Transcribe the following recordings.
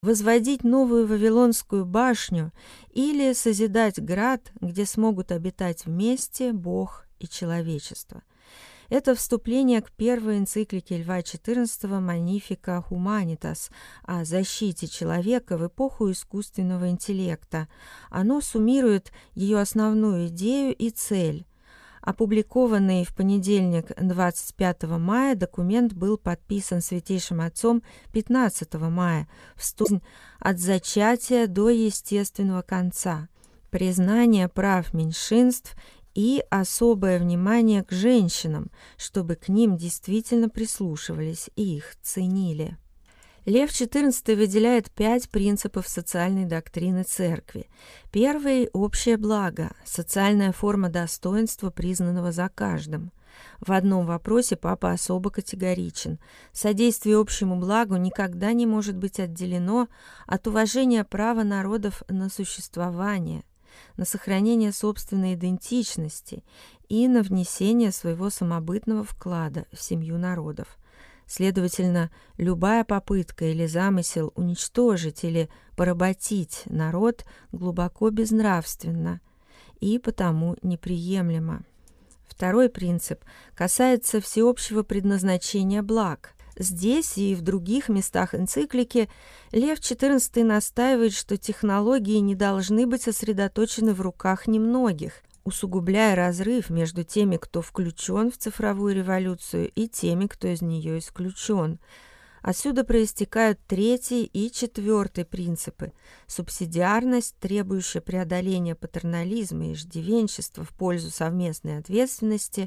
возводить новую Вавилонскую башню или созидать град, где смогут обитать вместе Бог и человечество. Это вступление к первой энциклике Льва XIV «Magnificat Humanitas» о защите человека в эпоху искусственного интеллекта. Оно суммирует ее основную идею и цель. Опубликованный в понедельник, 25 мая, документ был подписан Святейшим Отцом 15 мая, в столь от зачатия до естественного конца, признание прав меньшинств и особое внимание к женщинам, чтобы к ним действительно прислушивались и их ценили. Лев XIV выделяет 5 принципов социальной доктрины Церкви. Первый – общее благо, социальная форма достоинства, признанного за каждым. В одном вопросе папа особо категоричен. Содействие общему благу никогда не может быть отделено от уважения права народов на существование, на сохранение собственной идентичности и на внесение своего самобытного вклада в семью народов. Следовательно, любая попытка или замысел уничтожить или поработить народ глубоко безнравственна и потому неприемлема. Второй принцип касается всеобщего предназначения благ. Здесь и в других местах энциклики Лев XIV настаивает, что технологии не должны быть сосредоточены в руках немногих, усугубляя разрыв между теми, кто включен в цифровую революцию, и теми, кто из нее исключен. Отсюда проистекают третий и четвертый принципы: субсидиарность, требующая преодоления патернализма и иждивенчества в пользу совместной ответственности,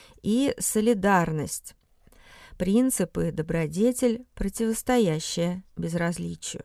и солидарность. Принципы добродетель, противостоящая безразличию.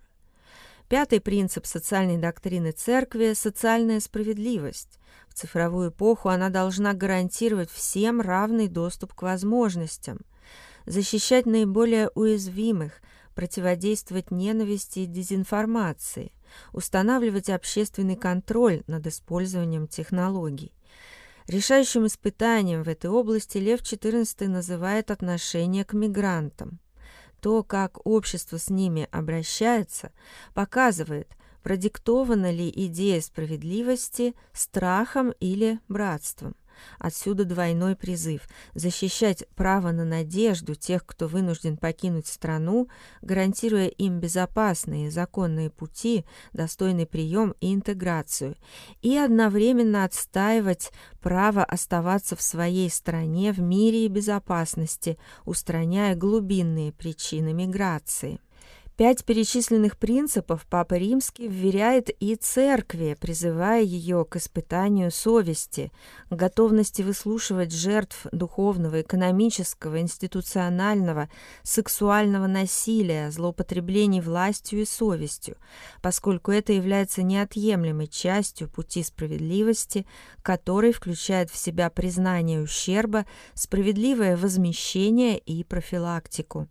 Пятый принцип социальной доктрины Церкви – социальная справедливость. В цифровую эпоху она должна гарантировать всем равный доступ к возможностям, защищать наиболее уязвимых, противодействовать ненависти и дезинформации, устанавливать общественный контроль над использованием технологий. Решающим испытанием в этой области Лев XIV называет отношение к мигрантам. То, как общество с ними обращается, показывает, продиктована ли идея справедливости страхом или братством. Отсюда двойной призыв – защищать право на надежду тех, кто вынужден покинуть страну, гарантируя им безопасные законные пути, достойный прием и интеграцию, и одновременно отстаивать право оставаться в своей стране в мире и безопасности, устраняя глубинные причины миграции. 5 перечисленных принципов Папа Римский вверяет и Церкви, призывая ее к испытанию совести, к готовности выслушивать жертв духовного, экономического, институционального, сексуального насилия, злоупотреблений властью и совестью, поскольку это является неотъемлемой частью пути справедливости, который включает в себя признание ущерба, справедливое возмещение и профилактику.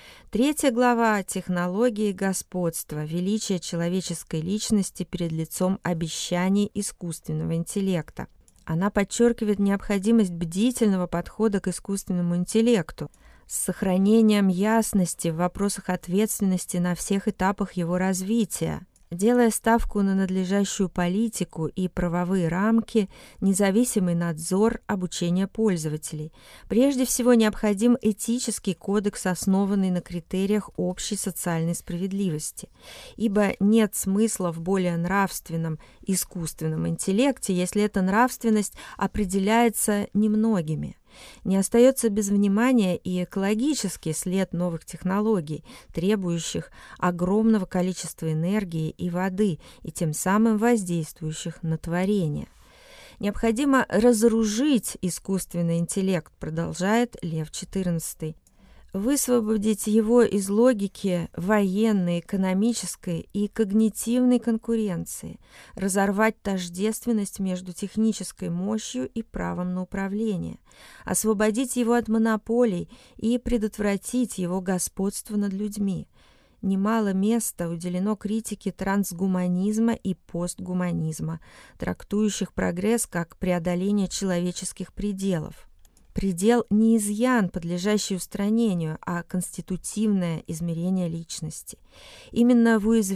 3 глава «Технологии господства. Величие человеческой личности перед лицом обещаний искусственного интеллекта». Она подчеркивает необходимость бдительного подхода к искусственному интеллекту с сохранением ясности в вопросах ответственности на всех этапах его развития, делая ставку на надлежащую политику и правовые рамки, независимый надзор обучения пользователей. Прежде всего необходим этический кодекс, основанный на критериях общей социальной справедливости, ибо нет смысла в более нравственном искусственном интеллекте, если эта нравственность определяется немногими. Не остается без внимания и экологический след новых технологий, требующих огромного количества энергии и воды и тем самым воздействующих на творение. Необходимо разоружить искусственный интеллект, продолжает Лев XIV. Высвободить его из логики военной, экономической и когнитивной конкуренции, разорвать тождественность между технической мощью и правом на управление, освободить его от монополий и предотвратить его господство над людьми. Немало места уделено критике трансгуманизма и постгуманизма, трактующих прогресс как преодоление человеческих пределов. Предел не изъян, подлежащий устранению, а конститутивное измерение личности. Именно в